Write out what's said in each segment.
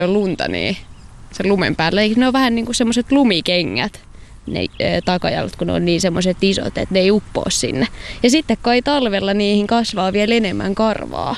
lunta, niin se lumen päällä, ne on vähän niin kuin semmoiset lumikengät, ne takajalat, kun ne on niin semmoiset isot, että ne ei uppoo sinne. Ja sitten kai talvella niihin kasvaa vielä enemmän karvaa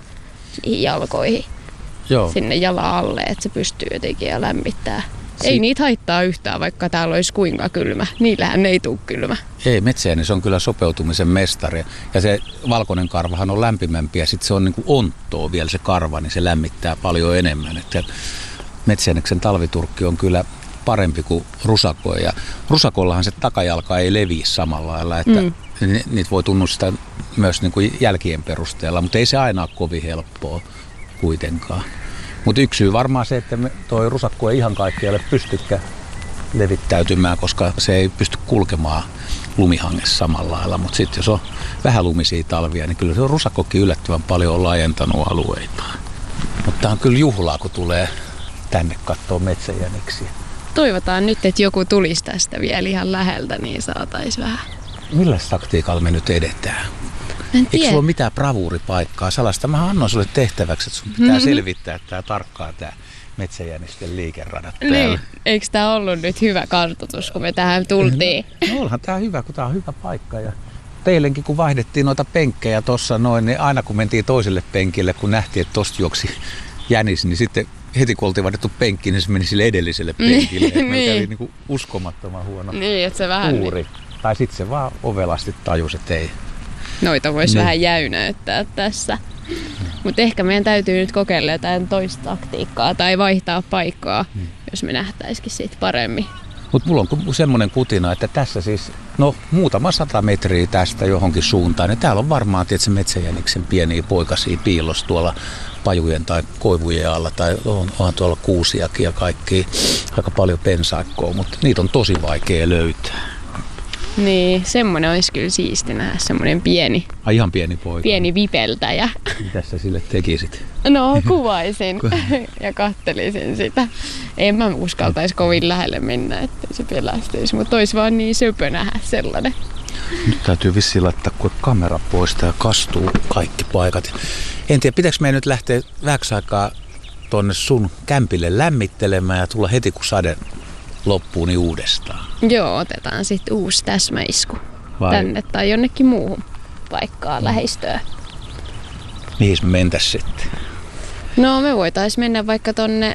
niihin jalkoihin. Joo. Sinne jalan alle, että se pystyy jotenkin ja lämmittää. Ei niitä haittaa yhtään, vaikka täällä olisi kuinka kylmä. Niillähän ei tule kylmä. Ei, metsäjänis on kyllä sopeutumisen mestari. Ja se valkoinen karvahan on lämpimämpi ja sitten se on niin kuin onttoa vielä se karva, niin se lämmittää paljon enemmän. Että metsäjäniksen talviturkki on kyllä parempi kuin rusako. Ja rusakollahan se takajalka ei leviä samalla lailla, että niitä voi tunnustaa myös niin kuin jälkien perusteella, mutta ei se aina ole kovin helppoa kuitenkaan. Mutta yksi syy varmaan se, että toi rusakko ei ihan kaikkialle pystykään levittäytymään, koska se ei pysty kulkemaan lumihangessa samalla lailla. Mutta sitten jos on vähän lumisia talvia, niin kyllä se on rusakkokin yllättävän paljon laajentanut alueitaan. Mutta tämä on kyllä juhlaa, kun tulee tänne katsoa metsäjäniksiä. Toivotaan nyt, että joku tulisi tästä vielä ihan läheltä, niin saataisiin vähän. Millä taktiikalla me nyt edetään? Eikö sulla ole mitään bravuuripaikkaa salasta? Mä annoin sulle tehtäväksi, että sun pitää selvittää tää tarkkaan tää metsäjänisten liikeradat täällä. Niin. Eikö tää ollut nyt hyvä kartoitus, kun me tähän tultiin? No onhan tää hyvä, kun tää on hyvä paikka. Ja teillekin, kun vaihdettiin noita penkkejä tossa noin, niin aina kun mentiin toiselle penkille, kun nähtiin, että tosta juoksi jänis, niin sitten heti kun oltiin vaihdettu penkki, niin se meni sille edelliselle penkille. Niin. Meillä kävi niinku uskomattoman huono että se vähän kuuri. Tai sitten se vaan ovelasti tajusi, että ei. Noita voisi vähän jäynäyttää tässä. Mutta ehkä meidän täytyy nyt kokeilla jotain toista taktiikkaa tai vaihtaa paikkaa, jos me nähtäisikin siitä paremmin. Mutta mulla on semmoinen kutina, että tässä siis, muutama 100 metriä tästä johonkin suuntaan. Ja täällä on varmaan tietysti metsäjäniksen pieniä poikasia piilossa tuolla pajujen tai koivujen alla. Tai onhan tuolla kuusiakin ja kaikki aika paljon pensaikkoa, mutta niitä on tosi vaikea löytää. Niin, semmoinen olisi kyllä siisti nähdä, semmoinen pieni. Ihan pieni poika. Pieni vipeltäjä. Mitä sä sille tekisit? No, kuvaisin ja kattelisin sitä. En mä uskaltaisi kovin lähelle mennä, ettei se pelästyisi, mutta olisi vaan niin söpö nähdä sellainen. Nyt täytyy vissiin laittaa kamera pois ja kastuu kaikki paikat. En tiedä, pitääkö meidän nyt lähteä vähäksi aikaa tonne sun kämpille lämmittelemään ja tulla heti kun sade loppuu niin uudestaan. Joo, otetaan sitten uusi täsmäisku tänne tai jonnekin muuhun paikkaan lähistöön. Mihin me mentäis sitten? No me voitaisiin mennä vaikka tonne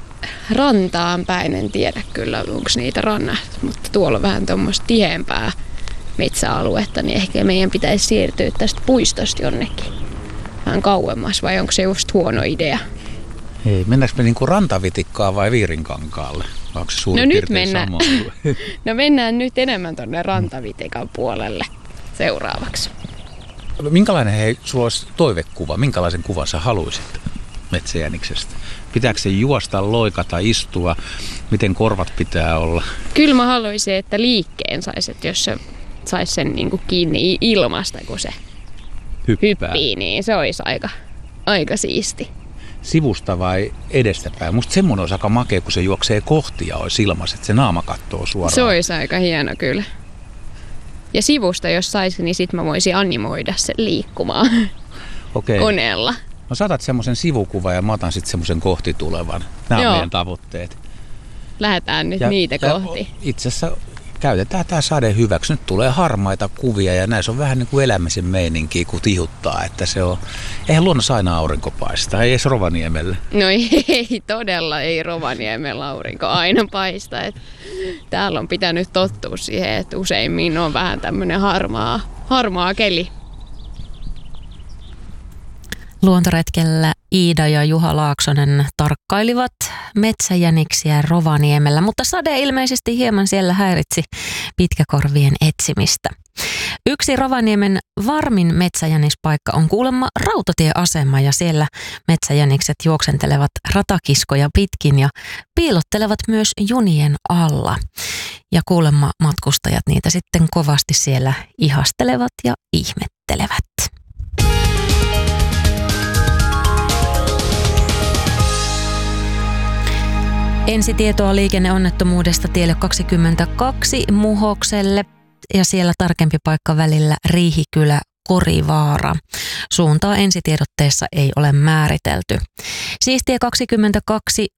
rantaan päin, en tiedä kyllä onko niitä rannat, mutta tuolla on vähän tuommoista tiheämpää metsäaluetta, niin ehkä meidän pitäisi siirtyä tästä puistosta jonnekin vähän kauemmas, vai onko se just huono idea? Ei, mennäänkö me niinku rantavitikkaan vai Viirinkankaalle? Onko se suurin piirtein sama? No mennään nyt enemmän tonne rantavitikan puolelle seuraavaksi. Minkälainen sulla olisi toivekuva? Minkälaisen kuvan sä haluaisit metsäjäniksestä? Pitääkö se juosta, loikata, istua? Miten korvat pitää olla? Kyllä mä haluaisin, että liikkeen saisi, että jos se saisi sen niinku kiinni ilmasta, kun se hyppii, niin se olisi aika siisti. Sivusta vai edestäpäin? Musta semmoinen olisi aika makea, kun se juoksee kohti ja olisi ilmassa, että se naama kattoo suoraan. Se olisi aika hieno kyllä. Ja sivusta, jos saisi, niin sit mä voisin animoida sen liikkumaan koneella. No saatat semmoisen sivukuvan ja mä otan sitten semmoisen kohti tulevan. Nämä on meidän tavoitteet. Lähdetään nyt niitä kohti. Itse asiassa käytetään tämä sade hyväksi. Nyt tulee harmaita kuvia ja näissä on vähän niin kuin elämisen meininkiä, kun tihuttaa. Että se on, eihän luonnossa aina aurinko paistaa, ei edes Rovaniemellä. No ei todella, ei Rovaniemellä aurinko aina paista. Täällä on pitänyt tottua siihen, että useimmin on vähän tämmöinen harmaa keli. Luontoretkellä Iida ja Juha Laaksonen tarkkailivat metsäjäniksiä Rovaniemellä, mutta sade ilmeisesti hieman siellä häiritsi pitkäkorvien etsimistä. Yksi Rovaniemen varmin metsäjänispaikka on kuulemma rautatieasema ja siellä metsäjänikset juoksentelevat ratakiskoja pitkin ja piilottelevat myös junien alla. Ja kuulemma matkustajat niitä sitten kovasti siellä ihastelevat ja ihmettelevät. Ensitietoa liikenneonnettomuudesta tielle 22 Muhokselle ja siellä tarkempi paikka välillä Riihikylä Korivaara. Suuntaa ensitiedotteessa ei ole määritelty. Siistiä 22